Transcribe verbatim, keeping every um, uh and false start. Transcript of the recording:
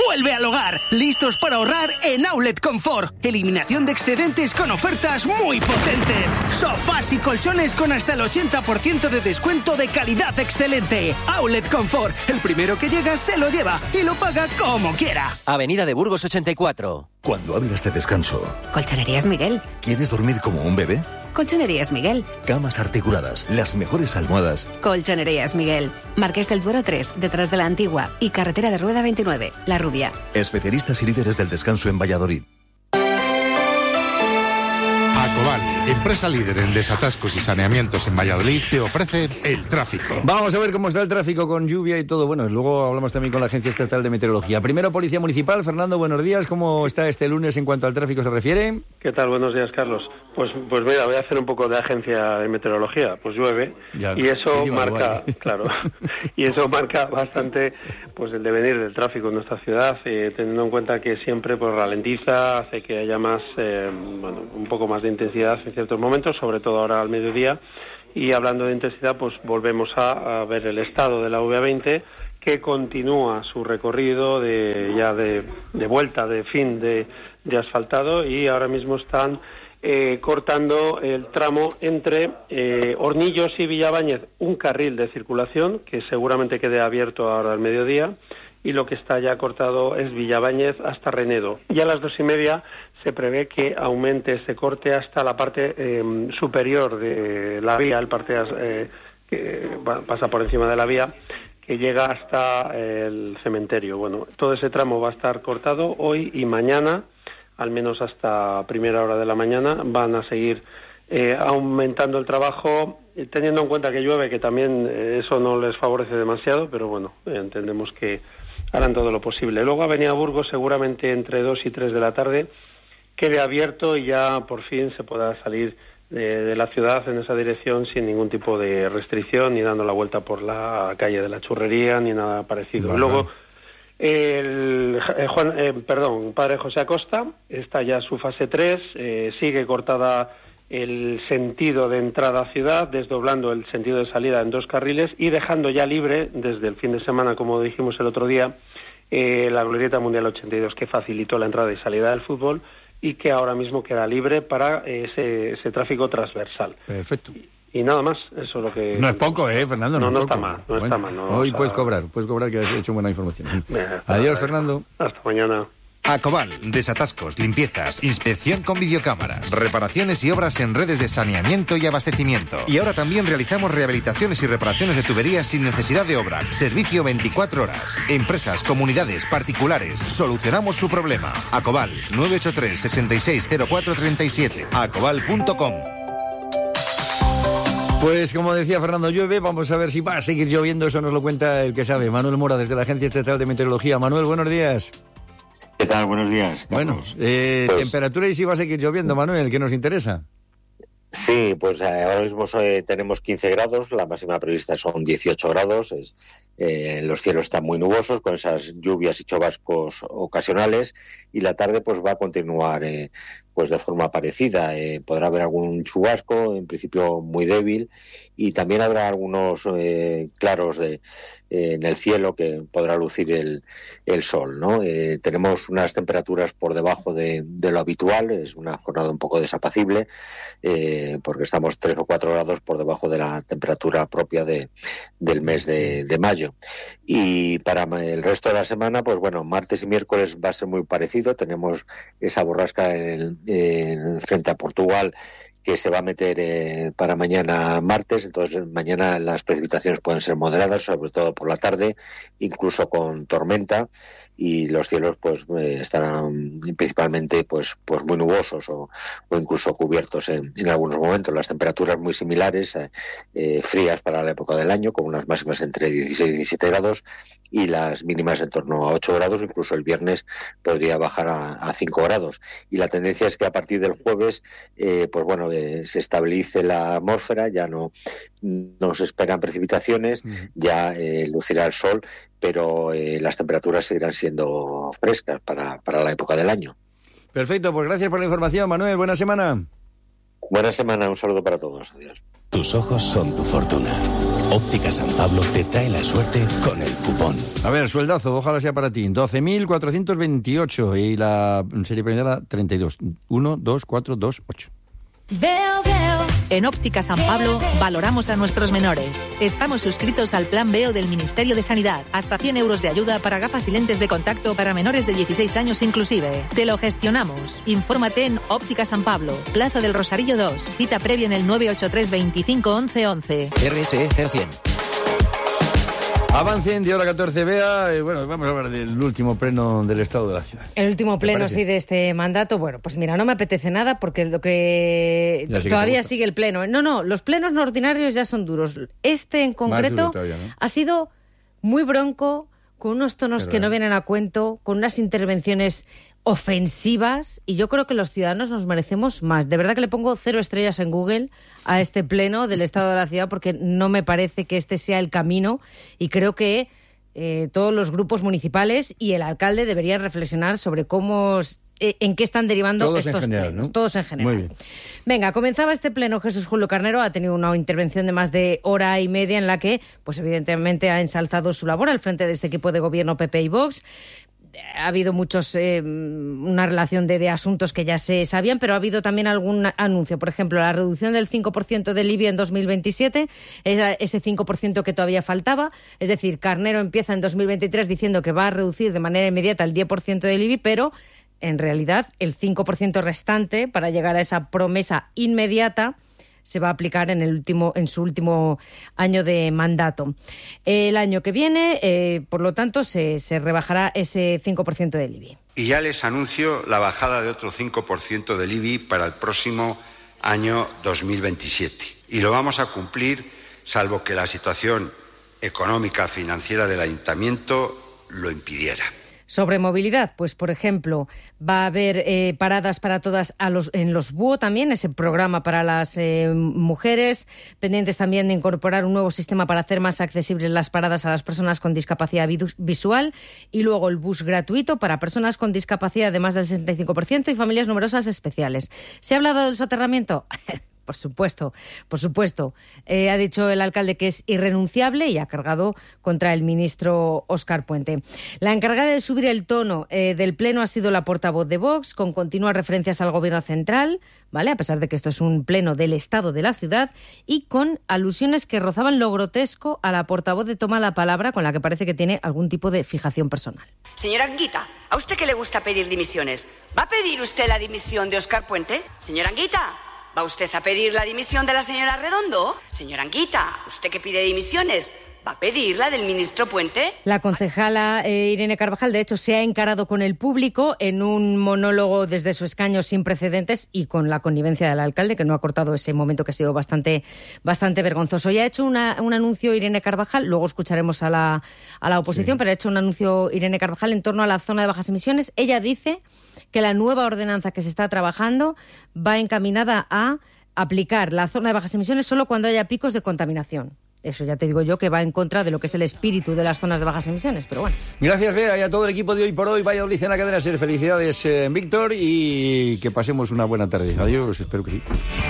vuelve al hogar. Listos para ahorrar en Outlet Confort. Eliminación de excedentes con ofertas muy potentes. Sofás y colchones con hasta el ochenta por ciento de descuento de calidad excelente. Outlet Confort. El primero que llega se lo lleva y lo paga como quiera. Avenida de Burgos ochenta y cuatro. Cuando hablas de descanso, Colchonerías Miguel. ¿quieres dormir como un bebé? Colchonerías Miguel. Camas articuladas, las mejores almohadas. Colchonerías Miguel. Marqués del Duero tres, detrás de la Antigua. Y Carretera de Rueda veintinueve, La Rubia. Especialistas y líderes del descanso en Valladolid. Acobal, empresa líder en desatascos y saneamientos en Valladolid, te ofrece el tráfico. Vamos a ver cómo está el tráfico con lluvia y todo. Bueno, luego hablamos también con la Agencia Estatal de Meteorología. Primero, Policía Municipal. Fernando, buenos días. ¿Cómo está este lunes en cuanto al tráfico se refiere? ¿Qué tal? Buenos días, Carlos. Pues pues mira, voy a hacer un popoco de Agencia de Meteorología. Pues llueve ya, y eso marca, igual. claro, y eso marca bastante pues el devenir del tráfico en nuestra ciudad, eh, teniendo en cuenta que siempre pues ralentiza, hace que haya más, eh, bueno, un poco más de intensidad en ciertos momentos, sobre todo ahora al mediodía. Y hablando de intensidad, pues volvemos a, a ver el estado de la V A veinte, que continúa su recorrido de ya de, de vuelta, de fin de, de asfaltado, y ahora mismo están eh, cortando el tramo entre eh, Hornillos y Villabañez, un carril de circulación que seguramente quede abierto ahora al mediodía, y lo que está ya cortado es Villabañez hasta Renedo. Y a las dos y media se prevé que aumente este corte hasta la parte eh, superior de la vía, el parte eh, que pasa por encima de la vía, que llega hasta el cementerio. Bueno, todo ese tramo va a estar cortado hoy y mañana, al menos hasta primera hora de la mañana. Van a seguir eh, aumentando el trabajo, teniendo en cuenta que llueve, que también eh, eso no les favorece demasiado, pero bueno, eh, entendemos que harán todo lo posible. Luego Avenida Burgos, seguramente entre dos y tres de la tarde, quede abierto y ya por fin se pueda salir de, de la ciudad en esa dirección sin ningún tipo de restricción, ni dando la vuelta por la calle de la Churrería, ni nada parecido. Vale. Luego, el eh, Juan, eh, perdón, Padre José Acosta, está ya su fase tres, eh, sigue cortada el sentido de entrada a ciudad, desdoblando el sentido de salida en dos carriles y dejando ya libre, desde el fin de semana, como dijimos el otro día, eh, la Glorieta Mundial ochenta y dos, que facilitó la entrada y salida del fútbol y que ahora mismo queda libre para ese, ese tráfico transversal. Perfecto. Y, y nada más, eso es lo que... No es poco, ¿eh, Fernando? No, No, no es está poco. mal, no Bueno, está mal. No, hoy o sea, puedes cobrar, puedes cobrar que has hecho buena información. Venga, Adiós, hasta- Fernando. Hasta mañana. Acobal, desatascos, limpiezas, inspección con videocámaras, reparaciones y obras en redes de saneamiento y abastecimiento. Y ahora también realizamos rehabilitaciones y reparaciones de tuberías sin necesidad de obra. Servicio veinticuatro horas. Empresas, comunidades, particulares, solucionamos su problema. Acobal, nueve ocho tres, sesenta y seis cero cuatro treinta y siete. acobal punto com. Pues como decía Fernando, llueve, vamos a ver si va a seguir lloviendo, eso nos lo cuenta el que sabe, Manuel Mora, desde la Agencia Estatal de Meteorología. Manuel, buenos días. ¿Qué tal? Buenos días, Bueno, Carlos. eh, Pues- temperatura y si va a seguir lloviendo, Manuel, ¿qué nos interesa? Sí, pues eh, ahora mismo eh, tenemos quince grados, la máxima prevista son dieciocho grados, es, eh, los cielos están muy nubosos con esas lluvias y chubascos ocasionales, y la tarde pues va a continuar eh, pues de forma parecida. Eh, podrá haber algún chubasco, en principio muy débil, y también habrá algunos eh, claros de, eh, en el cielo que podrá lucir el, el sol, ¿no? Eh, tenemos unas temperaturas por debajo de, de lo habitual, es una jornada un poco desapacible, eh, porque estamos tres o cuatro grados por debajo de la temperatura propia de, del mes de, de mayo. Y para el resto de la semana, pues bueno, martes y miércoles va a ser muy parecido. Tenemos esa borrasca en el, en, frente a Portugal, que se va a meter eh, para mañana martes. Entonces mañana las precipitaciones pueden ser moderadas, sobre todo por la tarde, incluso con tormenta, y los cielos pues eh, estarán principalmente pues pues muy nubosos o, o incluso cubiertos en, en algunos momentos. Las temperaturas muy similares, eh, eh, frías para la época del año, con unas máximas entre dieciséis y diecisiete grados y las mínimas en torno a ocho grados. Incluso el viernes podría bajar a, a cinco grados. Y la tendencia es que a partir del jueves eh, pues bueno eh, se estabilice la atmósfera, ya no, no se esperan precipitaciones, uh-huh. ya eh, lucirá el sol, pero eh, las temperaturas seguirán siendo frescas para, para la época del año. Perfecto, pues gracias por la información, Manuel. Buena semana. Buena semana, un saludo para todos. Adiós. Tus ojos son tu fortuna. Óptica San Pablo te trae la suerte con el cupón. A ver, sueldazo, ojalá sea para ti. doce mil cuatrocientos veintiocho y la serie premiada treinta y dos. uno, dos, cuatro, dos, ocho. Veo, veo. En Óptica San Pablo valoramos a nuestros menores. Estamos suscritos al Plan Veo del Ministerio de Sanidad. Hasta cien euros de ayuda para gafas y lentes de contacto para menores de dieciséis años inclusive. Te lo gestionamos. Infórmate en Óptica San Pablo, Plaza del Rosarillo dos. Cita previa en el nueve ocho tres veinticinco once once. R S E cero cien. Avancen de hora catorce, Bea. Eh, bueno, vamos a hablar del último pleno del Estado de la Ciudad. El último pleno, sí, de este mandato. Bueno, pues mira, no me apetece nada porque lo que Ya sí que todavía te gusta. sigue el pleno. No, no, los plenos no ordinarios ya son duros. Este en concreto duro todavía, ¿no? ha sido muy bronco, con unos tonos Pero, que no eh. vienen a cuento, con unas intervenciones ofensivas, y yo creo que los ciudadanos nos merecemos más. De verdad que le pongo cero estrellas en Google a este pleno del Estado de la Ciudad porque no me parece que este sea el camino, y creo que eh, todos los grupos municipales y el alcalde deberían reflexionar sobre cómo eh, en qué están derivando Todos en estos general, plenos. ¿no? Todos en general. Muy bien. Venga, comenzaba este pleno. Jesús Julio Carnero ha tenido una intervención de más de hora y media en la que, pues evidentemente, ha ensalzado su labor al frente de este equipo de gobierno P P y Vox. Ha habido muchos, eh, una relación de, de asuntos que ya se sabían, pero ha habido también algún anuncio. Por ejemplo, la reducción del cinco por ciento del I B I en dos mil veintisiete, esa, ese cinco por ciento que todavía faltaba. Es decir, Carnero empieza en dos mil veintitrés diciendo que va a reducir de manera inmediata el diez por ciento del I B I, pero en realidad el cinco por ciento restante para llegar a esa promesa inmediata se va a aplicar en el último, en su último año de mandato. El año que viene, eh, por lo tanto, se, se rebajará ese cinco por ciento del I B I. Y ya les anuncio la bajada de otro cinco por ciento del I B I para el próximo año dos mil veintisiete. Y lo vamos a cumplir salvo que la situación económica financiera del ayuntamiento lo impidiera. Sobre movilidad, pues por ejemplo, va a haber eh, paradas para todas a los, en los B U O también, ese programa para las eh, mujeres, pendientes también de incorporar un nuevo sistema para hacer más accesibles las paradas a las personas con discapacidad vidu- visual, y luego el bus gratuito para personas con discapacidad de más del sesenta y cinco por ciento y familias numerosas especiales. ¿Se ha hablado del soterramiento? Por supuesto, por supuesto. Eh, ha dicho el alcalde que es irrenunciable y ha cargado contra el ministro Óscar Puente. La encargada de subir el tono eh, del pleno ha sido la portavoz de Vox, con continuas referencias al gobierno central, ¿vale? A pesar de que esto es un pleno del Estado de la Ciudad, y con alusiones que rozaban lo grotesco a la portavoz de Toma la Palabra, con la que parece que tiene algún tipo de fijación personal. Señora Anguita, ¿a usted que le gusta pedir dimisiones? ¿Va a pedir usted la dimisión de Óscar Puente? Señora Anguita, ¿va usted a pedir la dimisión de la señora Redondo? Señora Anguita, ¿usted que pide dimisiones? ¿Va a pedir la del ministro Puente? La concejala eh, Irene Carvajal, de hecho, se ha encarado con el público en un monólogo desde su escaño sin precedentes y con la connivencia del alcalde, que no ha cortado ese momento que ha sido bastante, bastante vergonzoso. Ya ha hecho una, un anuncio Irene Carvajal, luego escucharemos a la, a la oposición, sí. Pero ha hecho un anuncio Irene Carvajal en torno a la zona de bajas emisiones. Ella dice que la nueva ordenanza que se está trabajando va encaminada a aplicar la zona de bajas emisiones solo cuando haya picos de contaminación. Eso ya te digo yo que va en contra de lo que es el espíritu de las zonas de bajas emisiones, pero bueno. Gracias, Bea, y a todo el equipo de Hoy por Hoy. Valladolid en la cadena SER. Felicidades, eh, Víctor, y que pasemos una buena tarde. Adiós, espero que sí.